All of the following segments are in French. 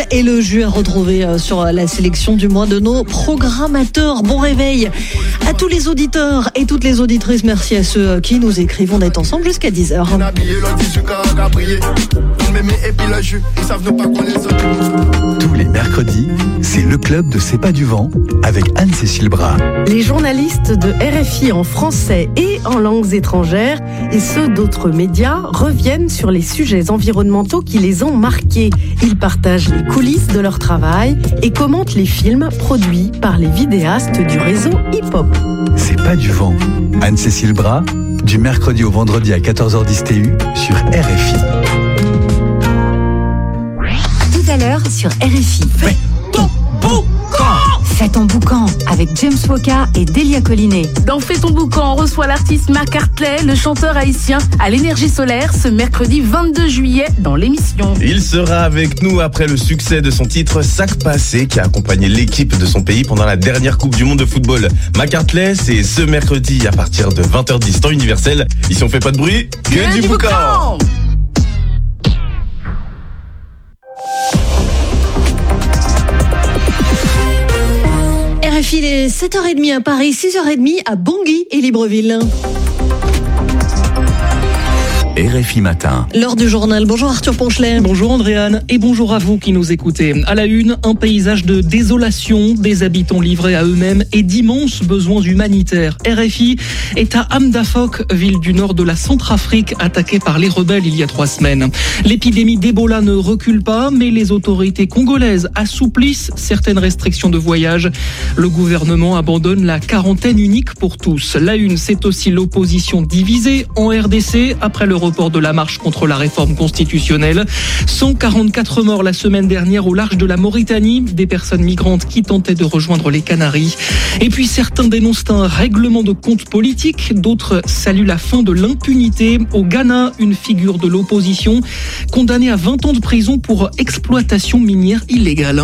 et le jus à retrouver sur la sélection du mois de nos programmateurs. Bon réveil à tous les auditeurs et toutes les auditrices. Merci à ceux qui nous écrivent. On est ensemble jusqu'à 10h. Tous les mercredis, c'est le club de C'est pas du vent avec Anne-Cécile Bras. Les journalistes de RFI en français et en langues étrangères et ceux d'autres médias reviennent sur les sujets environnementaux qui les ont marqués. Ils partagent les coulisses de leur travail et commentent les films produits par les vidéastes du réseau hip-hop. C'est pas du vent. Anne-Cécile Bras, du mercredi au vendredi à 14h10 TU sur RFI. Tout à l'heure sur RFI. Fais ton boucan! Fais ton boucan avec James Woka et Delia Collinet. Dans Fais ton boucan, on reçoit l'artiste Marc Hartley, le chanteur haïtien, à l'Énergie Solaire ce mercredi 22 juillet dans l'émission. Il sera avec nous après le succès de son titre Sac Passé qui a accompagné l'équipe de son pays pendant la dernière Coupe du Monde de football. Marc Hartley, c'est ce mercredi à partir de 20h10 temps universel. Ici on fait pas de bruit, que du boucan! RFI, il est 7h30 à Paris, 6h30 à Bangui et Libreville. RFI Matin. L'heure du journal. Bonjour Arthur Ponchelet. Bonjour Andréane et bonjour à vous qui nous écoutez. À la une, un paysage de désolation, des habitants livrés à eux-mêmes et d'immenses besoins humanitaires. RFI est à Hamdafok, ville du nord de la Centrafrique, attaquée par les rebelles il y a 3 semaines. L'épidémie d'Ebola ne recule pas, mais les autorités congolaises assouplissent certaines restrictions de voyage. Le gouvernement abandonne la quarantaine unique pour tous. La une, c'est aussi l'opposition divisée en RDC après le report de la marche contre la réforme constitutionnelle. 144 morts la semaine dernière au large de la Mauritanie, des personnes migrantes qui tentaient de rejoindre les Canaries. Et puis certains dénoncent un règlement de compte politique, d'autres saluent la fin de l'impunité. Au Ghana, une figure de l'opposition condamnée à 20 ans de prison pour exploitation minière illégale.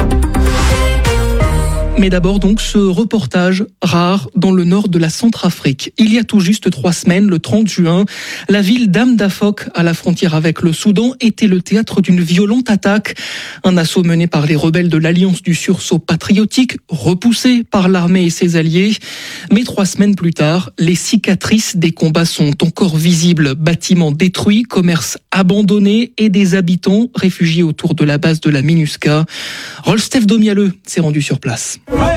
Mais d'abord donc ce reportage rare dans le nord de la Centrafrique. Il y a tout juste 3 semaines, le 30 juin, la ville d'Hamdafok, à la frontière avec le Soudan, était le théâtre d'une violente attaque. Un assaut mené par les rebelles de l'Alliance du sursaut patriotique, repoussé par l'armée et ses alliés. Mais 3 semaines plus tard, les cicatrices des combats sont encore visibles. Bâtiments détruits, commerces abandonnés et des habitants réfugiés autour de la base de la MINUSCA. Rolstef Domialeux s'est rendu sur place.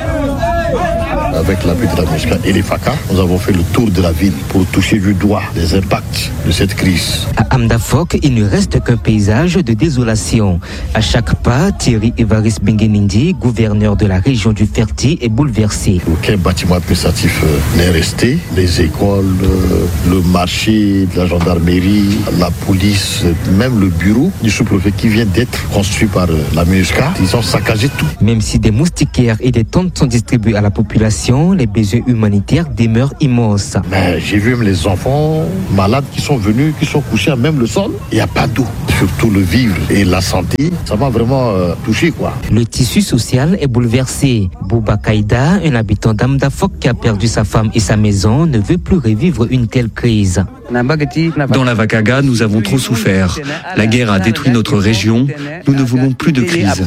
Avec l'appui de la MINUSCA et les FACA, nous avons fait le tour de la ville pour toucher du doigt les impacts de cette crise. À Hamdafok, il ne reste qu'un paysage de désolation. À chaque pas, Thierry Evaris Bengenindi, gouverneur de la région du Ferti, est bouleversé. Aucun bâtiment administratif n'est resté. Les écoles, le marché, la gendarmerie, la police, même le bureau du sous-préfet qui vient d'être construit par la MINUSCA, ils ont saccagé tout. Même si des moustiquaires et des tentes sont distribuées à la population, les besoins humanitaires demeurent immenses. Mais j'ai vu même les enfants malades qui sont venus, qui sont couchés à même le sol. Il n'y a pas d'eau. Surtout le vivre et la santé, ça m'a vraiment touché, quoi. Le tissu social est bouleversé. Bouba Kaïda, un habitant d'Hamdafok qui a perdu sa femme et sa maison, ne veut plus revivre une telle crise. Dans la Vakaga, nous avons trop souffert. La guerre a détruit notre région. Nous ne voulons plus de crise.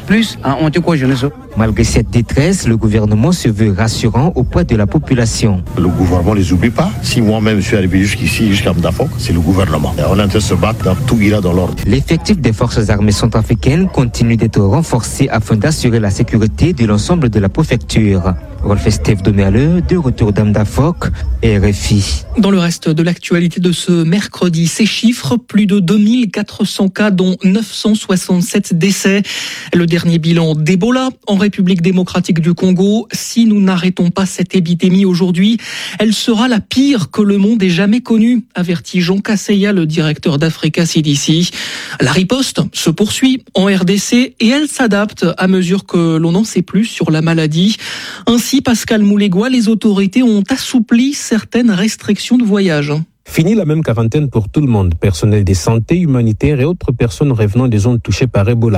Malgré cette détresse, le gouvernement se veut rassurant auprès de la population. Le gouvernement ne les oublie pas. Si moi-même je suis arrivé jusqu'ici, jusqu'à Hamdafok, c'est le gouvernement. On est en train de se battre, dans tout ira dans l'ordre. L'effectif des forces armées centrafricaines continue d'être renforcé afin d'assurer la sécurité de l'ensemble de la préfecture. Rolf-Stef Domialeux, de retour d'Hamdafok, RFI. Dans le reste de l'actualité de ce mercredi, ces chiffres, plus de 2400 cas, dont 967 décès. Le dernier bilan d'Ebola en République démocratique du Congo. Si nous n'arrêtons pas cette épidémie aujourd'hui, elle sera la pire que le monde ait jamais connue, avertit Jean Kasseya, le directeur d'Africa CDC. La riposte se poursuit en RDC et elle s'adapte à mesure que l'on en sait plus sur la maladie. Ainsi, Pascal Moulégois, les autorités ont assoupli certaines restrictions de voyage. Fini la même quarantaine pour tout le monde, personnel de santé, humanitaire et autres personnes revenant des zones touchées par Ebola.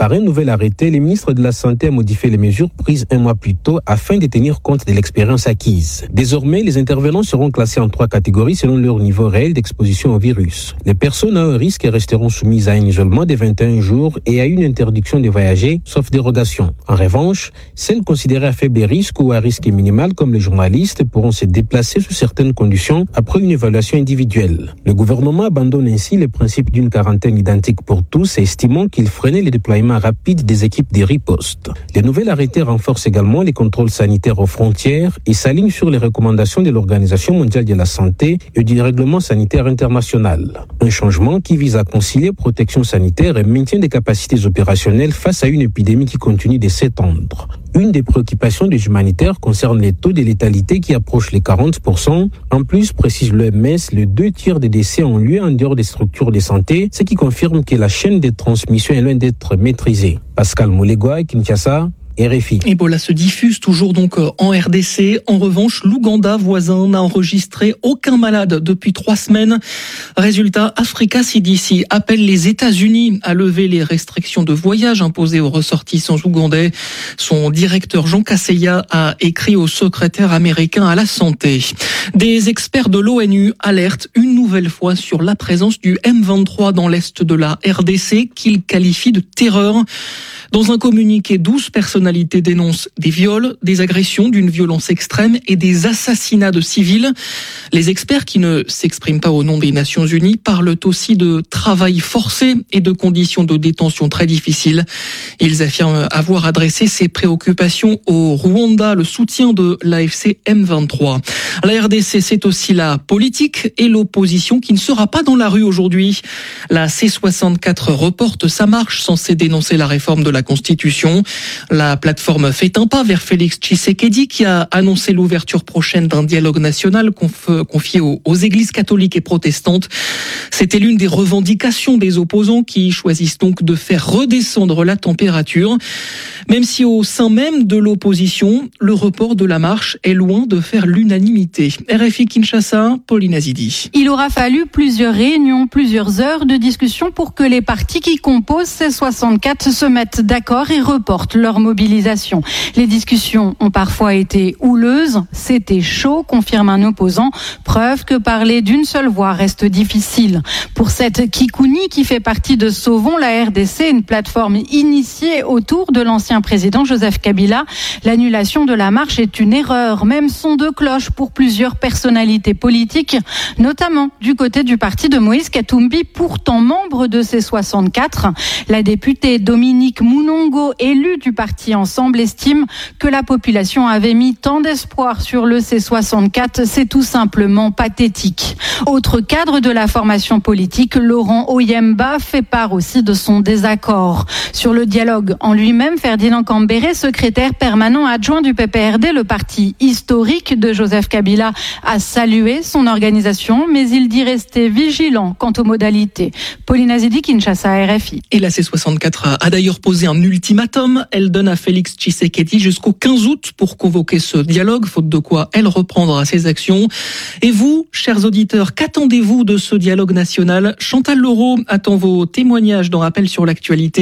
Par un nouvel arrêté, le ministre de la Santé a modifié les mesures prises un mois plus tôt afin de tenir compte de l'expérience acquise. Désormais, les intervenants seront classés en 3 catégories selon leur niveau réel d'exposition au virus. Les personnes à haut risque resteront soumises à un isolement de 21 jours et à une interdiction de voyager, sauf dérogation. En revanche, celles considérées à faible risque ou à risque minimal, comme les journalistes, pourront se déplacer sous certaines conditions après une évaluation individuelle. Le gouvernement abandonne ainsi le principe d'une quarantaine identique pour tous, estimant qu'il freinait le déploiement rapide des équipes de riposte. Le nouvel arrêté renforce également les contrôles sanitaires aux frontières et s'aligne sur les recommandations de l'Organisation mondiale de la santé et du règlement sanitaire international. Un changement qui vise à concilier protection sanitaire et maintien des capacités opérationnelles face à une épidémie qui continue de s'étendre. Une des préoccupations des humanitaires concerne les taux de létalité qui approchent les 40%. En plus, précise l'OMS, les 2/3 des décès ont lieu en dehors des structures de santé, ce qui confirme que la chaîne de transmission est loin d'être maîtrisée. Pascal Moulegua, Kinshasa, RFI. Ebola se diffuse toujours donc en RDC. En revanche, l'Ouganda voisin n'a enregistré aucun malade depuis 3 semaines. Résultat, Africa CDC appelle les États-Unis à lever les restrictions de voyage imposées aux ressortissants ougandais. Son directeur Jean Kaseya a écrit au secrétaire américain à la santé. Des experts de l'ONU alertent une nouvelle fois sur la présence du M23 dans l'est de la RDC qu'ils qualifient de terreur. Dans un communiqué, 12 personnalités dénoncent des viols, des agressions d'une violence extrême et des assassinats de civils. Les experts, qui ne s'expriment pas au nom des Nations Unies, parlent aussi de travail forcé et de conditions de détention très difficiles. Ils affirment avoir adressé ces préoccupations au Rwanda, le soutien de l'AFC M23. La RDC, c'est aussi la politique et l'opposition qui ne sera pas dans la rue aujourd'hui. La C64 reporte sa marche censée dénoncer la réforme de la Constitution. La plateforme fait un pas vers Félix Tshisekedi qui a annoncé l'ouverture prochaine d'un dialogue national confié aux églises catholiques et protestantes. C'était l'une des revendications des opposants qui choisissent donc de faire redescendre la température. Même si au sein même de l'opposition, le report de la marche est loin de faire l'unanimité. RFI Kinshasa, Pauline Azidi. Il aura fallu plusieurs réunions, plusieurs heures de discussion pour que les partis qui composent C64 se mettent d'accord et reportent leur mobilisation. Les discussions ont parfois été houleuses, c'était chaud, confirme un opposant, preuve que parler d'une seule voix reste difficile. Pour cette Kikouni qui fait partie de Sauvons la RDC, une plateforme initiée autour de l'ancien président Joseph Kabila, l'annulation de la marche est une erreur, même son de cloche pour plusieurs personnalités politiques, notamment du côté du parti de Moïse Katumbi, pourtant membre de C64. La députée Dominique Mounongo, élue du parti Ensemble, estime que la population avait mis tant d'espoir sur le C64, c'est tout simplement pathétique. Autre cadre de la formation politique, Laurent Oyemba fait part aussi de son désaccord. Sur le dialogue en lui-même, Ferdinand Cambéré, secrétaire permanent adjoint du PPRD, le parti historique de Joseph Kabila, a salué son organisation, mais il dit rester vigilant quant aux modalités. Pauline Azidi, Kinshasa, RFI. Et la C64 a d'ailleurs posé un ultimatum. Elle donne à Félix Tshisekedi jusqu'au 15 août pour convoquer ce dialogue, faute de quoi elle reprendra ses actions. Et vous, chers auditeurs, qu'attendez-vous de ce dialogue national ? Chantal Leroux attend vos témoignages dans Rappel sur l'actualité.